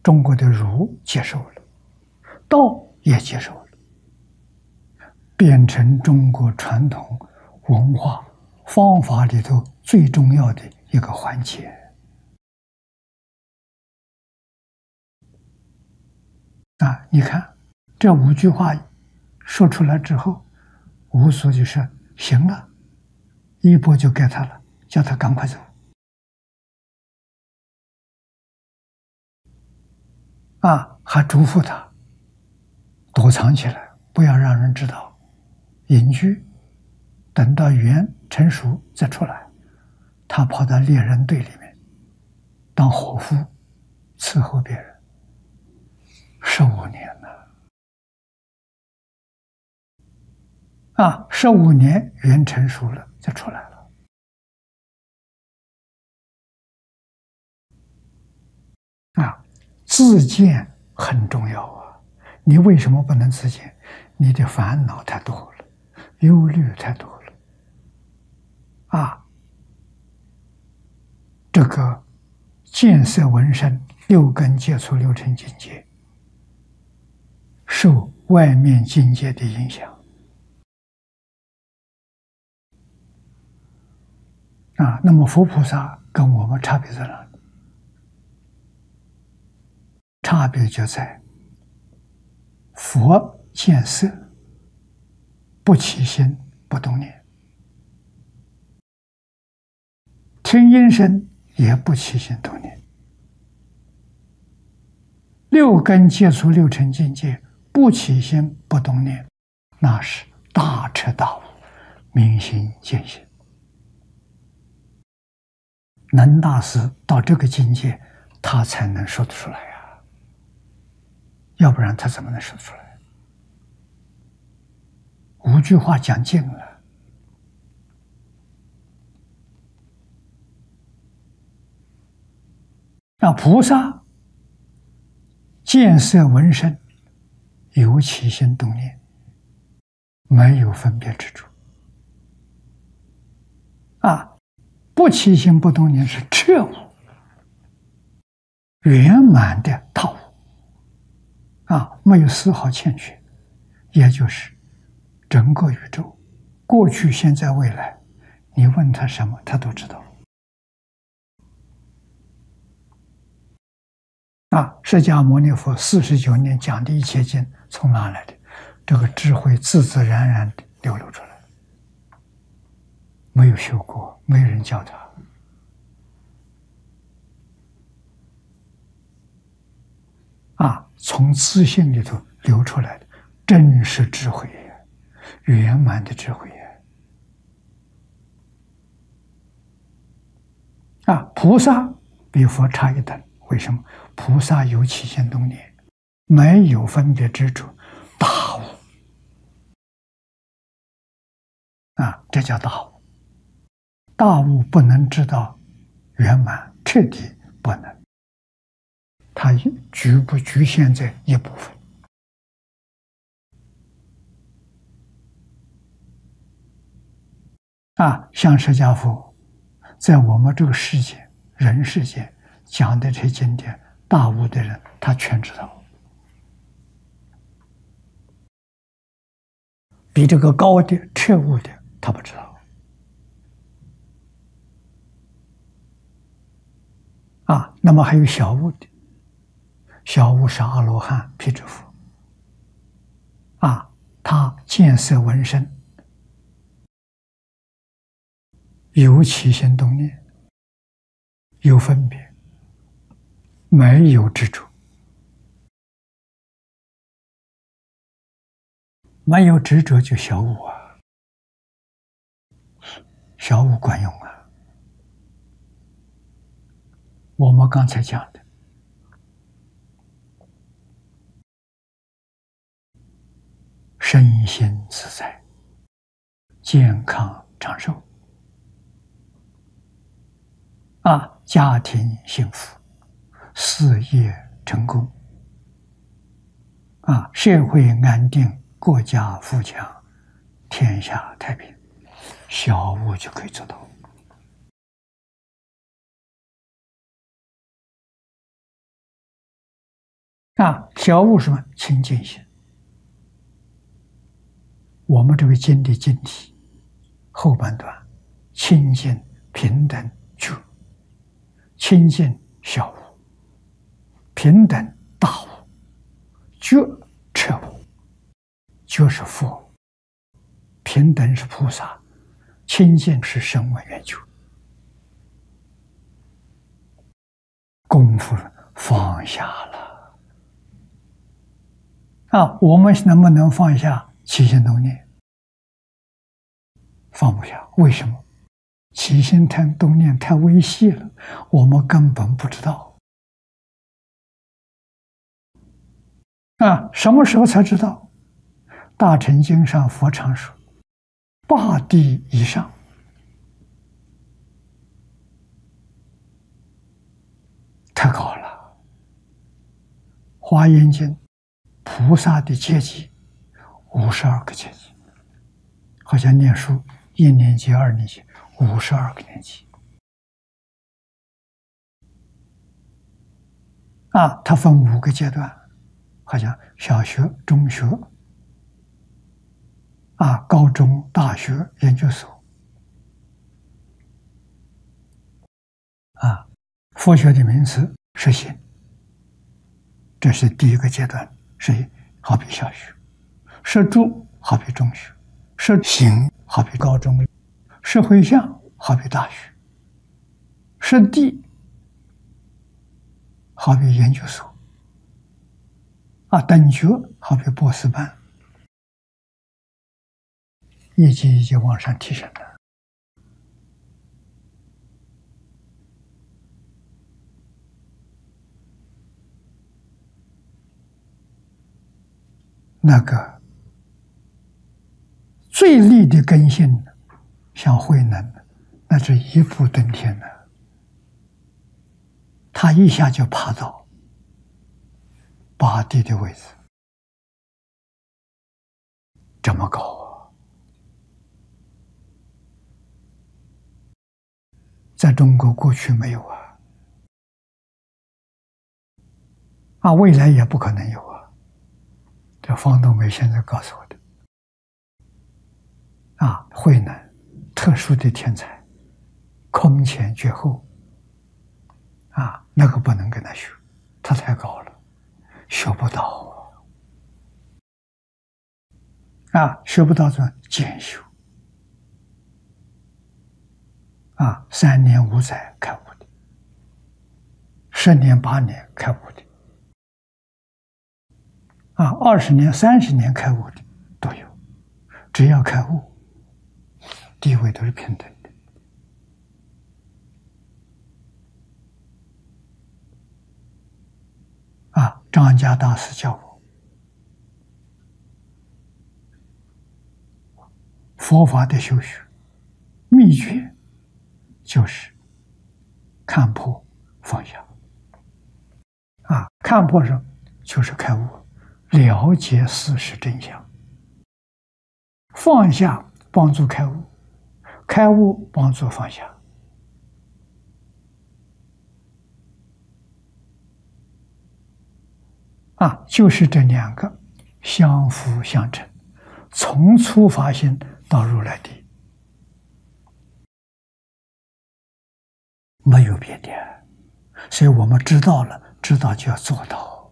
中国的儒接受了，道也接受了，变成中国传统文化方法里头最重要的一个环节。你看这5句话说出来之后，吴所就说行了，一波就给他了，叫他赶快走。还嘱咐他躲藏起来，不要让人知道，隐居，等到语言成熟再出来。他跑到猎人队里面当伙夫，伺候别人15年了。15年语言成熟了，就出来了。自荐很重要啊！你为什么不能自荐？你的烦恼太多了，忧虑太多了。这个见色闻声6根接触6尘境界，受外面境界的影响。那么佛菩萨跟我们差别在哪里？差别就在佛见色不起心不动念，听音声也不起心动念，6根接触6尘境界不起心不动念，那是大彻大悟，明心见性。能大师到这个境界，他才能说得出来呀，要不然他怎么能说出来？5句话讲尽了。菩萨见色闻声有起心动念，没有分别之处。不起心不动念是彻悟，圆满的大悟。没有丝毫欠缺，也就是整个宇宙，过去、现在、未来，你问他什么，他都知道。释迦牟尼佛49年讲的一切经从哪来的？这个智慧自自然然的流露出来，没有修过，没有人教他。从自信里头流出来的，真是智慧也，圆满的智慧也。菩萨比佛差一等，为什么？菩萨有起心动念，没有分别之处，大悟。这叫大悟。大悟不能知道圆满彻底，不能。它不局限在一部分。像释迦佛在我们这个世界人世间讲的这些经典，大悟的人他全知道，比这个高的彻悟的他不知道。那么还有小悟的，小悟是阿罗汉、辟支佛。他见色闻声有起心动念，有分别，没有执着。没有执着就小悟小悟管用我们刚才讲的身心自在，健康长寿，家庭幸福，事业成功，社会安定，国家富强，天下太平，小悟就可以做到。 小悟什么？清净心。我们这个经的经题后半段，清净平等觉，清净小悟，平等大悟，觉彻悟。觉是佛，平等是菩萨，清净是声闻缘觉。功夫放下了我们能不能放下起心动念？放不下。为什么？起心动念太微细了，我们根本不知道什么时候才知道？大乘经上佛常说8地以上，太高了。华严经菩萨的阶级52个阶级，好像念书1年级、2年级52个年级它分5个阶段，好像小学、中学高中、大学、研究所佛学的名词是心，这是第1个阶段，是好比小学；是住，好比中学；是行，好比高中；是回向，好比大学；是地，好比研究所等觉，好比博士班，一级一级往上提升的。那个最利的根性，像慧能，那是一步登天的，他一下就爬到8地的位置，这么高在中国过去没有未来也不可能有这方东梅现在告诉我的慧能特殊的天才，空前绝后那个不能跟他学，他太高了，学不到学不到这渐修3年5载开悟的，10年8年开悟的20年30年开悟的都有，只要开悟，地位都是平等的张家大师教我，佛法的修学秘诀就是看破放下看破上就是开悟，了解事实真相；放下帮助开悟，开悟帮助放下就是这2个相辅相成，从初发心到如来地，没有别的。所以我们知道了，知道就要做到，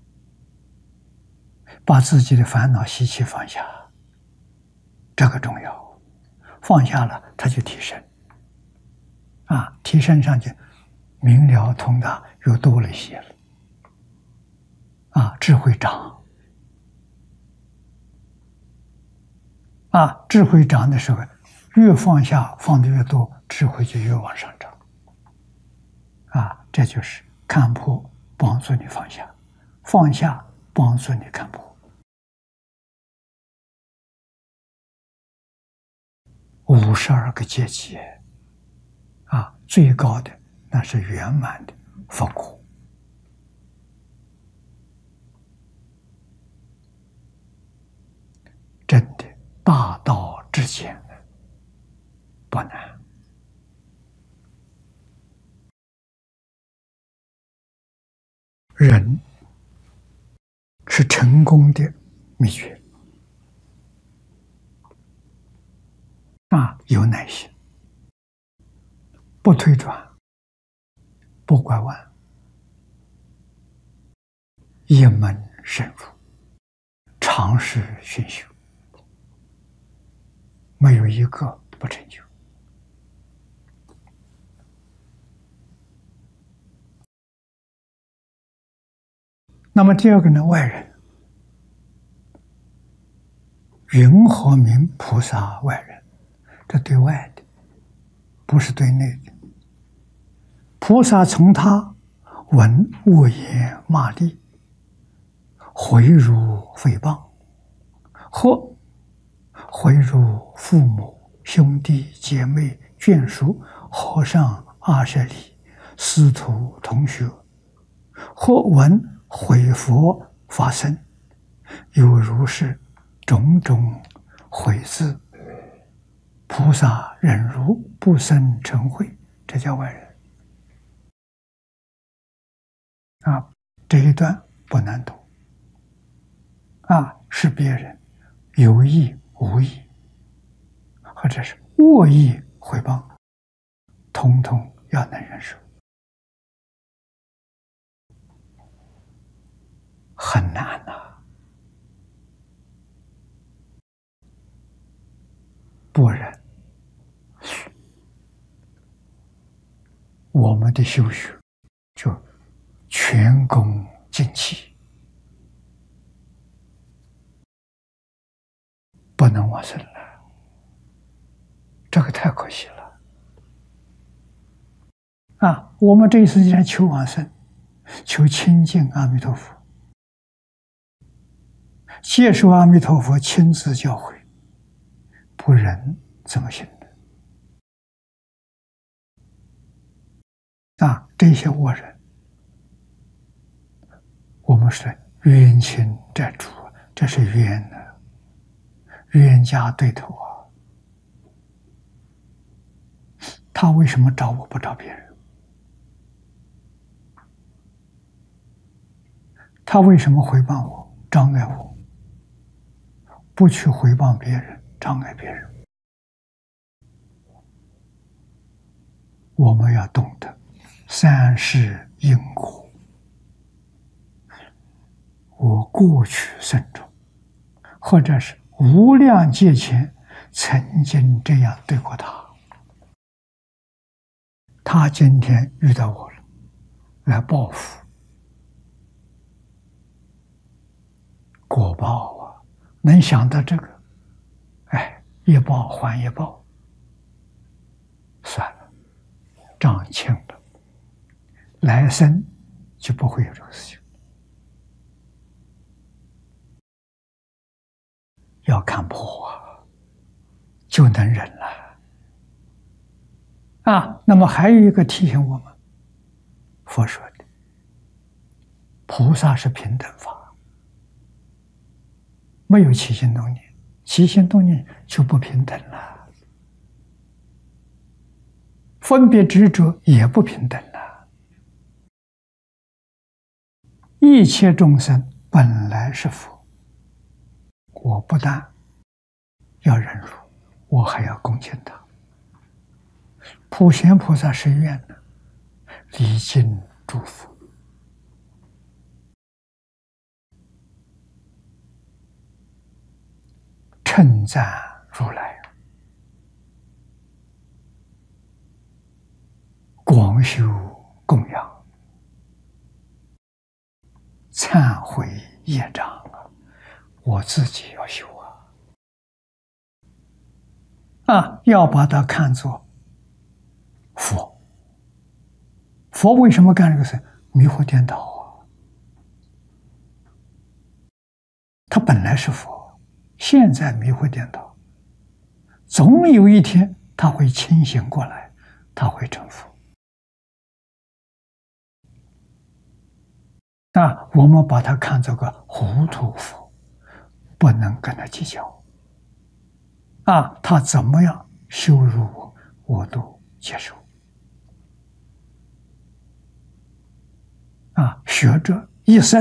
把自己的烦恼习气放下，这个重要。放下了，它就提升提升上去，明了通达又多了一些了智慧长智慧长的时候，越放下放的越多，智慧就越往上涨这就是看破帮助你放下，放下帮助你看破。52个阶级最高的那是圆满的佛果。真的大道至简，不难。人是成功的秘诀有耐心，不推转，不拐弯，一门深入，长时熏修，没有一个不成就。那么第二个呢，外人，云何名菩萨外人？这对外的，不是对内的。菩萨从他闻恶言骂詈，毁辱诽谤，或毁辱父母、兄弟姐妹、眷属、和尚、阿舍利、师徒、同学，或闻毁佛法身，有如是种种毁字，菩萨忍辱，不生嗔恚，这叫外人。这一段不难懂。是别人有意无意，或者是恶意诽谤，统统要能忍受，很难不然我们的修学就前功尽弃，不能往生了，这个太可惜了。我们这一次既然求往生，求亲近阿弥陀佛，接受阿弥陀佛亲自教诲，不然怎么行呢？这些恶人，我们是冤亲债主，这是冤呢，冤家对头他为什么找我不找别人？他为什么诽谤我、障碍我？不去诽谤别人、障碍别人。我们要懂得三世因果。我过去生中，或者是无量劫前曾经这样对过他，他今天遇到我了，来报复。果报能想到这个，业报还业报，算了，账清了，来生就不会有这个事情。要看破就能忍了。那么还有一个提醒我们，佛说的，菩萨是平等法。没有起心动念，起心动念就不平等了，分别执着也不平等了。一切众生本来是佛，我不但要忍辱，我还要恭敬他。普贤菩萨是愿的，礼敬祝福。称赞如来，广修供养，忏悔业障我自己要修要把它看作佛。佛为什么干这个事？迷惑颠倒他本来是佛。现在迷惑颠倒，总有一天他会清醒过来，他会成佛。我们把他看作个糊涂佛，不能跟他计较。他怎么样羞辱我，我都接受。学者一生